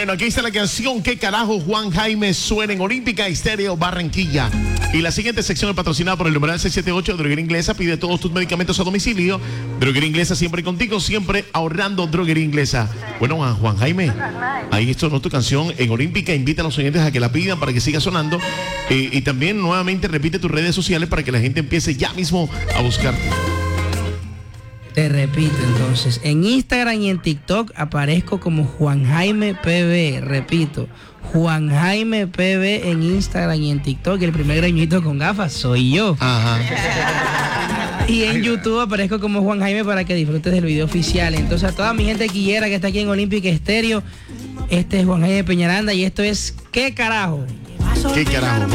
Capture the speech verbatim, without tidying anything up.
Bueno, aquí está la canción ¿Qué carajo? Juan Jaime suena en Olímpica Estéreo Barranquilla. Y la siguiente sección es patrocinada por el numeral seis siete ocho, Droguería Inglesa. Pide todos tus medicamentos a domicilio. Droguería Inglesa siempre contigo, siempre ahorrando. Droguería Inglesa. Bueno, Juan Jaime, ahí sonó tu canción en Olímpica. Invita a los oyentes a que la pidan para que siga sonando. Eh, y también nuevamente repite tus redes sociales para que la gente empiece ya mismo a buscar. Te repito entonces, en Instagram y en TikTok aparezco como Juan Jaime P B, repito, Juan Jaime P B en Instagram y en TikTok, y el primer greñito con gafas soy yo. Ajá. Y en YouTube aparezco como Juan Jaime para que disfrutes del video oficial. Entonces a toda mi gente quillera que está aquí en Olímpica Estéreo, este es Juan Jaime Peñaranda y esto es ¿Qué carajo? ¿Qué carajo?